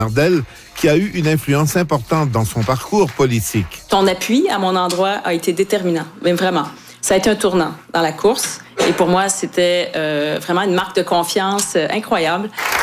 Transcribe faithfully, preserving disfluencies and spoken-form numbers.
d'elle, qui a eu une influence importante dans son parcours politique. Ton appui à mon endroit a été déterminant, mais vraiment. Ça a été un tournant dans la course et pour moi, c'était euh, vraiment une marque de confiance euh, incroyable.